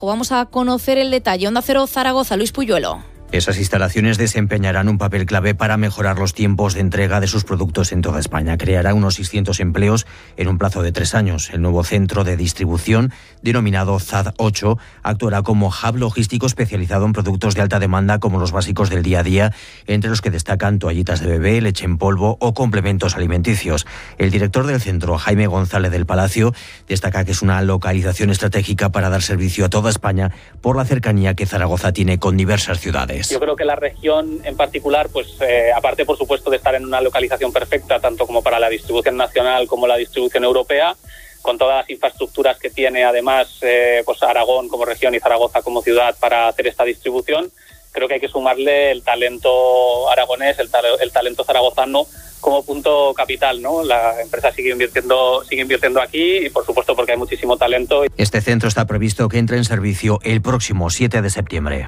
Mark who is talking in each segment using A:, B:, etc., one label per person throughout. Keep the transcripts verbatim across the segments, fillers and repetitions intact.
A: Vamos a conocer el detalle. Onda Cero Zaragoza, Luis Puyuelo.
B: Esas instalaciones desempeñarán un papel clave para mejorar los tiempos de entrega de sus productos en toda España. Creará unos seiscientos empleos en un plazo de tres años. El nuevo centro de distribución, denominado Z A D ocho, actuará como hub logístico especializado en productos de alta demanda como los básicos del día a día, entre los que destacan toallitas de bebé, leche en polvo o complementos alimenticios. El director del centro, Jaime González del Palacio, destaca que es una localización estratégica para dar servicio a toda España por la cercanía que Zaragoza tiene con diversas ciudades.
C: Yo creo que la región en particular, pues eh, aparte por supuesto de estar en una localización perfecta, tanto como para la distribución nacional como la distribución europea, con todas las infraestructuras que tiene además eh, pues Aragón como región y Zaragoza como ciudad para hacer esta distribución, creo que hay que sumarle el talento aragonés, el, ta- el talento zaragozano como punto capital, ¿no? La empresa sigue invirtiendo, sigue invirtiendo aquí y por supuesto porque hay muchísimo talento.
B: Este centro está previsto que entre en servicio el próximo siete de septiembre.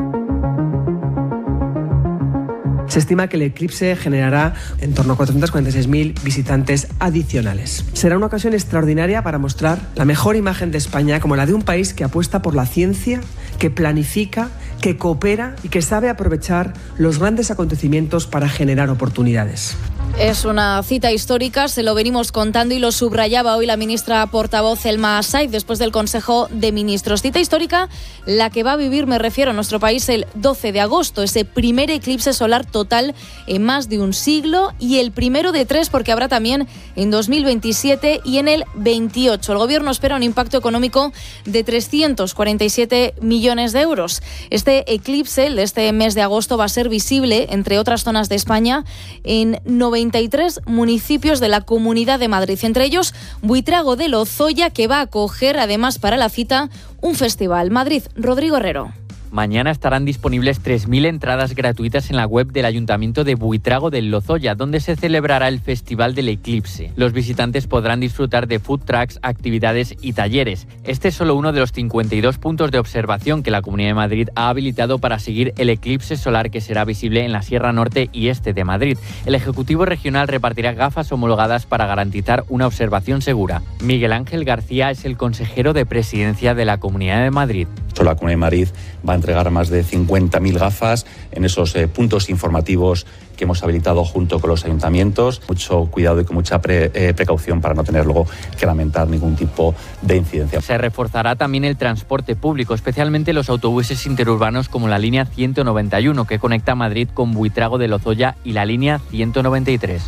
D: Se estima que el eclipse generará en torno a cuatrocientos cuarenta y seis mil visitantes adicionales. Será una ocasión extraordinaria para mostrar la mejor imagen de España como la de un país que apuesta por la ciencia, que planifica, que coopera y que sabe aprovechar los grandes acontecimientos para generar oportunidades.
A: Es una cita histórica, se lo venimos contando y lo subrayaba hoy la ministra portavoz Elma Saiz después del Consejo de Ministros. Cita histórica la que va a vivir, me refiero, a nuestro país el doce de agosto, ese primer eclipse solar total en más de un siglo y el primero de tres porque habrá también en dos mil veintisiete y en el veintiocho. El Gobierno espera un impacto económico de trescientos cuarenta y siete millones de euros. Este eclipse, el de este mes de agosto, va a ser visible, entre otras zonas de España, en noventa y tres municipios de la Comunidad de Madrid, entre ellos Buitrago de Lozoya, que va a acoger además para la cita un festival. Madrid, Rodrigo Herrero.
E: Mañana estarán disponibles tres mil entradas gratuitas en la web del Ayuntamiento de Buitrago del Lozoya, donde se celebrará el Festival del Eclipse. Los visitantes podrán disfrutar de food trucks, actividades y talleres. Este es solo uno de los cincuenta y dos puntos de observación que la Comunidad de Madrid ha habilitado para seguir el eclipse solar que será visible en la Sierra Norte y Este de Madrid. El Ejecutivo Regional repartirá gafas homologadas para garantizar una observación segura. Miguel Ángel García es el consejero de Presidencia de la Comunidad de Madrid.
F: La Comunidad de Madrid va a entregar más de cincuenta mil gafas en esos eh, puntos informativos que hemos habilitado junto con los ayuntamientos. Mucho cuidado y con mucha pre, eh, precaución para no tener luego que lamentar ningún tipo de incidencia.
E: Se reforzará también el transporte público, especialmente los autobuses interurbanos como la línea ciento noventa y uno que conecta Madrid con Buitrago de Lozoya y la línea ciento noventa y tres.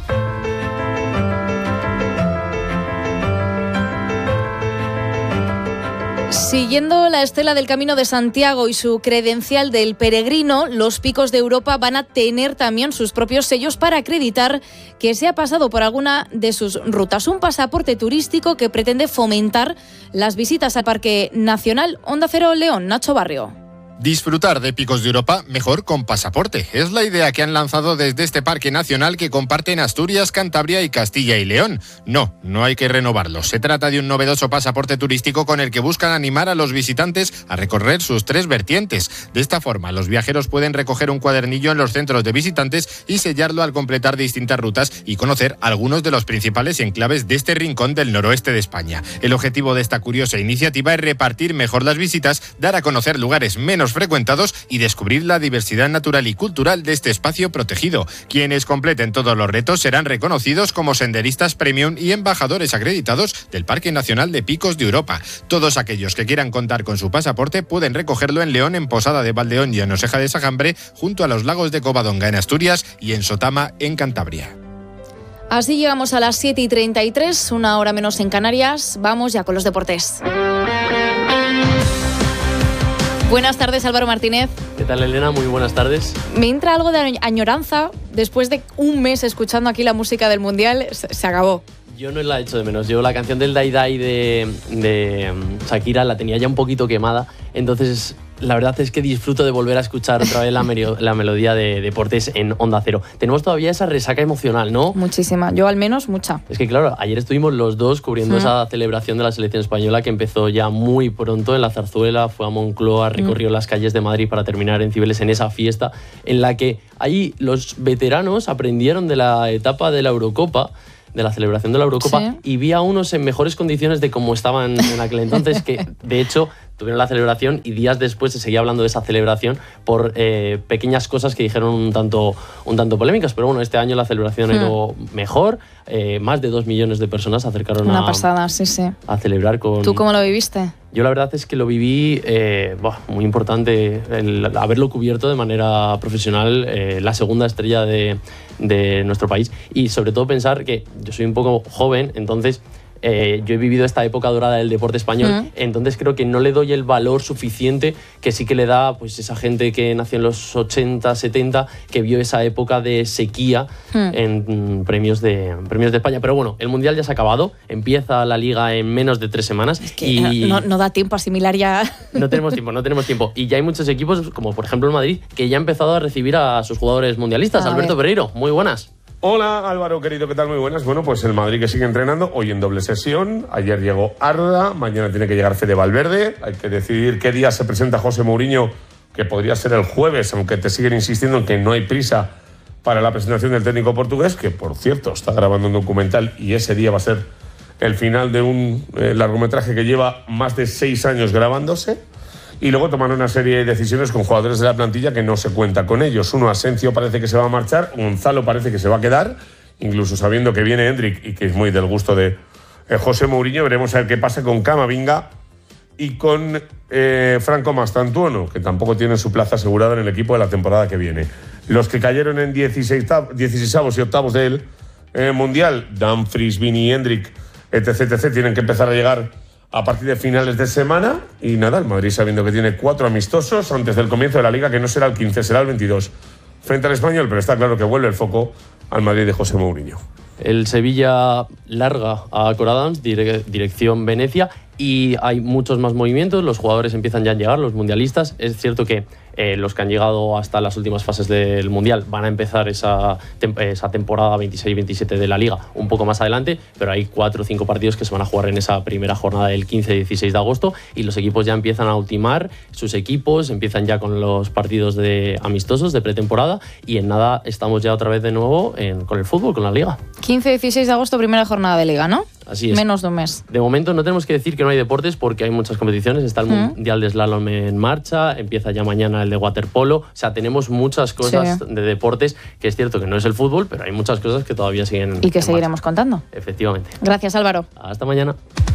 A: Siguiendo la estela del Camino de Santiago y su credencial del peregrino, los Picos de Europa van a tener también sus propios sellos para acreditar que se ha pasado por alguna de sus rutas. Un pasaporte turístico que pretende fomentar las visitas al Parque Nacional. Onda Cero León, Nacho Barrio.
G: Disfrutar de Picos de Europa mejor con pasaporte. Es la idea que han lanzado desde este parque nacional que comparten Asturias, Cantabria y Castilla y León. No, no hay que renovarlo. Se trata de un novedoso pasaporte turístico con el que buscan animar a los visitantes a recorrer sus tres vertientes. De esta forma, los viajeros pueden recoger un cuadernillo en los centros de visitantes y sellarlo al completar distintas rutas y conocer algunos de los principales enclaves de este rincón del noroeste de España. El objetivo de esta curiosa iniciativa es repartir mejor las visitas, dar a conocer lugares menos frecuentados y descubrir la diversidad natural y cultural de este espacio protegido. Quienes completen todos los retos serán reconocidos como senderistas premium y embajadores acreditados del Parque Nacional de Picos de Europa. Todos aquellos que quieran contar con su pasaporte pueden recogerlo en León, en Posada de Valdeón y en Oseja de Sajambre, junto a los lagos de Covadonga en Asturias y en Sotama en Cantabria.
A: Así llegamos a las siete y treinta y tres, una hora menos en Canarias. Vamos ya con los deportes. Buenas tardes, Álvaro Martínez.
H: ¿Qué tal, Elena? Muy buenas tardes.
A: Me entra algo de añoranza después de un mes escuchando aquí la música del Mundial. Se, se acabó.
H: Yo no la he hecho de menos. Yo la canción del Dai Dai de, de Shakira la tenía ya un poquito quemada. Entonces, la verdad es que disfruto de volver a escuchar otra vez la, merio, la melodía de Deportes en Onda Cero. Tenemos todavía esa resaca emocional, ¿no?
A: Muchísima. Yo al menos mucha.
H: Es que claro, ayer estuvimos los dos cubriendo mm. esa celebración de la selección española que empezó ya muy pronto en la Zarzuela, fue a Moncloa, recorrió mm. las calles de Madrid para terminar en Cibeles en esa fiesta en la que ahí los veteranos aprendieron de la etapa de la Eurocopa, de la celebración de la Eurocopa, sí. Y vi a unos en mejores condiciones de cómo estaban en aquel entonces, que de hecho tuvieron la celebración y días después se seguía hablando de esa celebración por eh, pequeñas cosas que dijeron un tanto, un tanto polémicas. Pero bueno, este año la celebración hmm. ha ido mejor. Eh, más de dos millones de personas se acercaron
A: Una
H: a,
A: pasada, sí, sí.
H: a celebrar con...
A: ¿Tú cómo lo viviste?
H: Yo la verdad es que lo viví eh, bah, muy importante, el haberlo cubierto de manera profesional, eh, la segunda estrella de, de nuestro país, y sobre todo pensar que yo soy un poco joven, entonces... Eh, yo he vivido esta época dorada del deporte español, uh-huh. entonces creo que no le doy el valor suficiente que sí que le da pues esa gente que nació en los ochenta, setenta, que vio esa época de sequía uh-huh. en, mm, premios, de, en premios de España. Pero bueno, el Mundial ya se ha acabado, empieza la Liga en menos de tres semanas.
A: Es que
H: y
A: no, no da tiempo a asimilar ya.
H: No tenemos tiempo, no tenemos tiempo. Y ya hay muchos equipos, como por ejemplo el Madrid, que ya ha empezado a recibir a sus jugadores mundialistas. A Alberto ver. Pereiro, muy buenas.
I: Hola Álvaro, querido, ¿qué tal? Muy buenas. Bueno, pues el Madrid que sigue entrenando, hoy en doble sesión. Ayer llegó Arda, mañana tiene que llegar Fede Valverde. Hay que decidir qué día se presenta José Mourinho, que podría ser el jueves, aunque te siguen insistiendo en que no hay prisa para la presentación del técnico portugués, que por cierto está grabando un documental y ese día va a ser el final de un eh, largometraje que lleva más de seis años grabándose. Y luego toman una serie de decisiones con jugadores de la plantilla que no se cuenta con ellos. Uno, Asencio, parece que se va a marchar, Gonzalo parece que se va a quedar, incluso sabiendo que viene Hendrik y que es muy del gusto de eh, José Mourinho. Veremos a ver qué pasa con Camavinga y con eh, Franco Mastantuono, que tampoco tiene su plaza asegurada en el equipo de la temporada que viene. Los que cayeron en dieciseisavos y octavos del eh, Mundial, Dumfries, Vini, Hendrik, etc, etc, tienen que empezar a llegar a partir de finales de semana. Y nada, el Madrid sabiendo que tiene cuatro amistosos antes del comienzo de la Liga, que no será el quince, será el veintidós frente al Español, pero está claro que vuelve el foco al Madrid de José Mourinho.
H: El Sevilla larga a Cor Adams, dire- dirección Venecia, y hay muchos más movimientos, los jugadores empiezan ya a llegar, los mundialistas. Es cierto que eh, los que han llegado hasta las últimas fases del Mundial van a empezar esa, tem- esa temporada veintiséis veintisiete de la Liga un poco más adelante, pero hay cuatro o cinco partidos que se van a jugar en esa primera jornada del quince dieciséis de agosto, y los equipos ya empiezan a ultimar sus equipos, empiezan ya con los partidos de amistosos de pretemporada, y en nada estamos ya otra vez de nuevo en, con el fútbol, con la Liga.
A: quince dieciséis de agosto, primera jornada de Liga, ¿no?
H: Así es.
A: Menos de un mes.
H: De momento no tenemos que decir que no hay deportes porque hay muchas competiciones. Está el ¿Mm? Mundial de Slalom en marcha, empieza ya mañana el de waterpolo. O sea, tenemos muchas cosas sí. de deportes, que es cierto que no es el fútbol, pero hay muchas cosas que todavía siguen.
A: Y que seguiremos marcha. contando.
H: Efectivamente.
A: Gracias, Álvaro.
H: Hasta mañana.